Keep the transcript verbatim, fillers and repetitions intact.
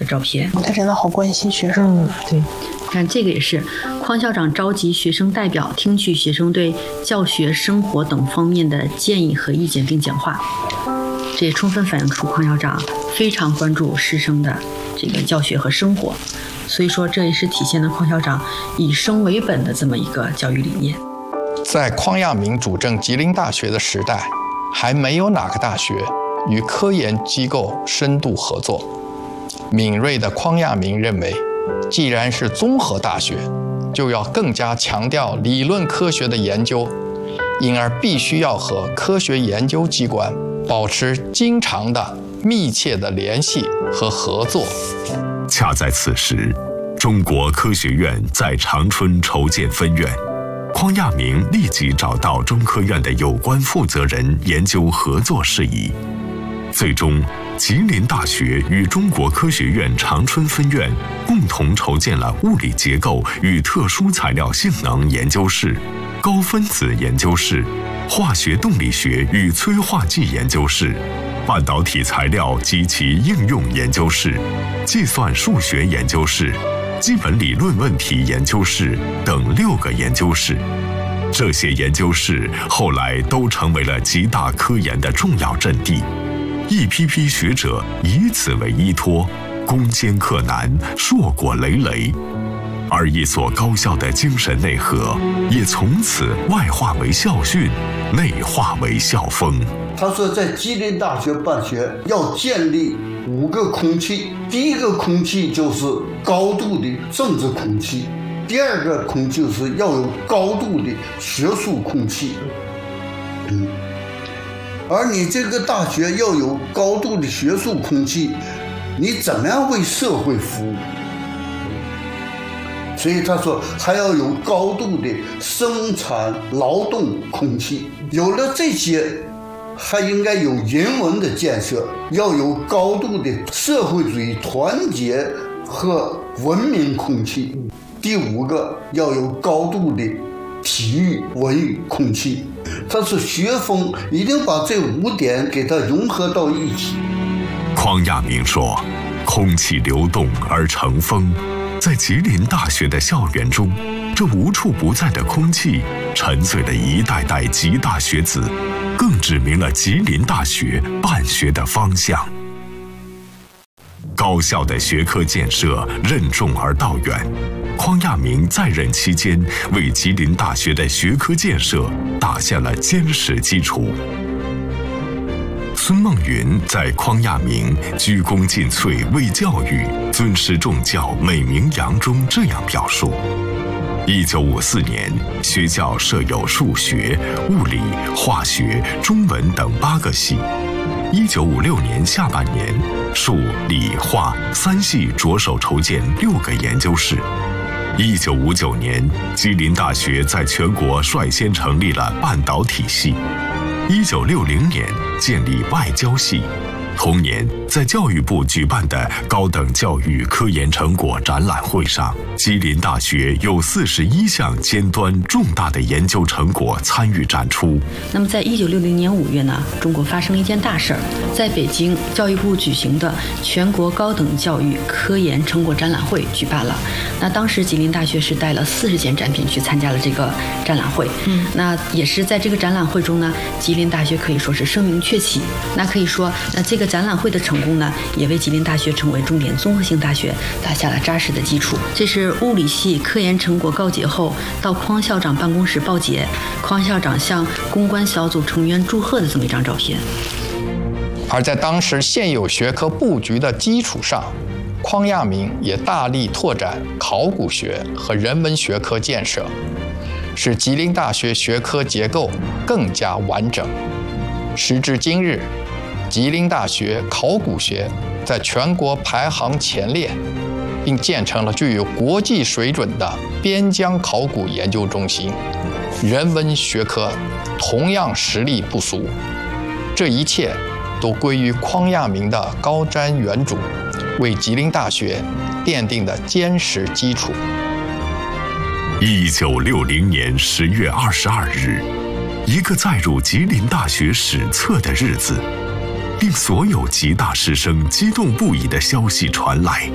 照片。 他真的好关心学生。 嗯，对。看这个也是匡校长召集学生代表，听取学生对教学、生活等方面的建议和意见并讲话。这也充分反映出匡校长非常关注师生的这个教学和生活，所以说这也是体现了匡校长以生为本的这么一个教育理念。 在匡亚明主政吉林大学的时代，还没有哪个大学与科研机构深度合作。敏锐的匡亚明认为，既然是综合大学，就要更加强调理论科学的研究，因而必须要和科学研究机关保持经常的密切的联系和合作。 恰在此时，中国科学院在长春筹建分院，匡亚明立即找到中科院的有关负责人研究合作事宜。最终，吉林大学与中国科学院长春分院共同筹建了物理结构与特殊材料性能研究室、高分子研究室、化学动力学与催化剂研究室、半导体材料及其应用研究室、计算数学研究室、基本理论问题研究室等六个研究室。这些研究室后来都成为了极大科研的重要阵地，一批批学者以此为依托，攻坚克难，硕果累累。而一所高校的精神内核也从此外化为校训，内化为校风。 他说在吉林大学办学要建立五个空气，第一个空气就是高度的政治空气，第二个空气就是要有高度的学术空气。嗯，而你这个大学要有高度的学术空气，你怎么样为社会服务？所以他说还要有高度的生产劳动空气，有了这些，还应该有人文的建设，要有高度的社会主义团结和文明空气。第五个，要有高度的体育文娱空气。他说学风一定把这五点给它融合到一起。 匡亚明说，空气流动而成风，在吉林大学的校园中，这无处不在的空气沉醉了一代代吉大学子，更指明了吉林大学办学的方向。高校的学科建设任重而道远，匡亚明在任期间为吉林大学的学科建设打下了坚实基础。孙梦云在匡亚明鞠躬尽瘁为教育、尊师重教美名扬中这样表述：一九五四年，学校设有数学、物理、化学、中文等八个系。一九五六年下半年，数理化三系着手筹建六个研究室。一九五九年，吉林大学在全国率先成立了半导体系。一九六零年建立外交系。同年，在教育部举办的高等教育科研成果展览会上，吉林大学有四十一项尖端重大的研究成果参与展出。 那么，在一九六零年五月呢，中国发生了一件大事儿，在北京教育部举行的全国高等教育科研成果展览会举办了。那当时吉林大学是带了四十件展品去参加了这个展览会。嗯，那也是在这个展览会中呢，吉林大学可以说是声名鹊起。那可以说，那这个展览会的成功呢，也为吉林大学成为重点综合性大学打下了扎实的基础。这是物理系科研成果告捷后，到匡校长办公室报捷，匡校长向公关小组成员祝贺的这么一张照片。 而在当时现有学科布局的基础上，匡亚明也大力拓展考古学和人文学科建设，使吉林大学学科结构更加完整。时至今日，吉林大学考古学在全国排行前列，并建成了具有国际水准的边疆考古研究中心，人文学科同样实力不俗。这一切都归于匡亚明的高瞻远瞩，为吉林大学奠定了坚实基础。 一九六零年十月二十二日，一个载入吉林大学史册的日子，令所有吉大师生激动不已的消息传来。